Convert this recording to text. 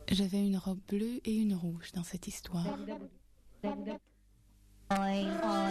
J'avais une robe bleue et une rouge dans cette histoire. Oi, oi.